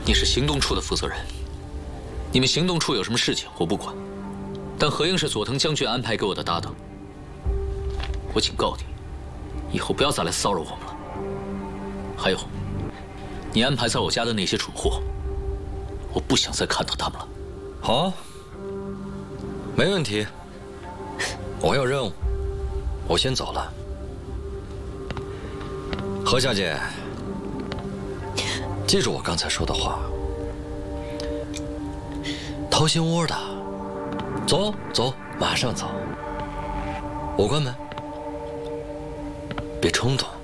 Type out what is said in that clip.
你是行动处的负责人，你们行动处有什么事情我不管，但何英是佐藤将军安排给我的搭档。我警告你，以后不要再来骚扰我们了。还有，你安排在我家的那些蠢货，我不想再看到他们了。 好，没问题。我有任务，我先走了。何小姐，记住我刚才说的话。掏心窝的，走走，马上走。我关门，别冲动。